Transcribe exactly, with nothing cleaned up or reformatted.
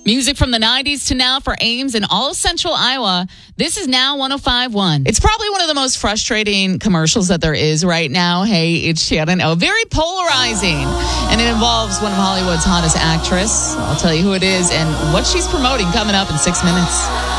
Music from the nineties to now for Ames and all of Central Iowa. This is Now one oh five point one. It's probably one of the most frustrating commercials that there is right now. Hey, it's Shannon O. Very polarizing. And it involves one of Hollywood's hottest actress. I'll tell you who it is and what she's promoting coming up in six minutes.